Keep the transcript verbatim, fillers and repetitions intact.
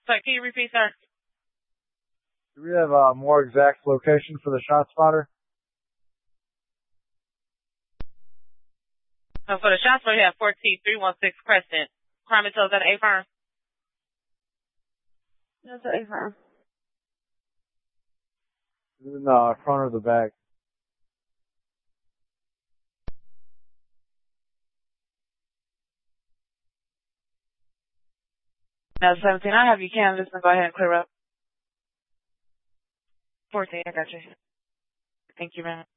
Sorry, can you repeat, sir? Do we have a more exact location for the shot spotter? So for the shot spotter, we have fourteen three one six Crescent. Crime and Tow's at A firm. That's at A firm. In the front or the back? Now seventeen, I have you canvassed and go ahead and clear up. fourteen, I got you. Thank you, ma'am.